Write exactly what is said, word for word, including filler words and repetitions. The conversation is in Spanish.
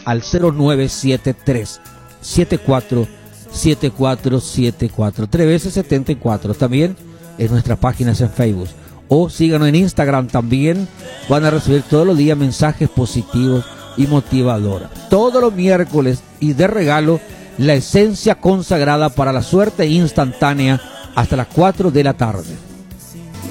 al cero nueve siete tres siete cuatro siete cuatro siete cuatro, tres veces setenta y cuatro. También en nuestras páginas en Facebook. O síganos en Instagram también. Van a recibir todos los días mensajes positivos y motivadores. Todos los miércoles y de regalo, la esencia consagrada para la suerte instantánea hasta las cuatro de la tarde.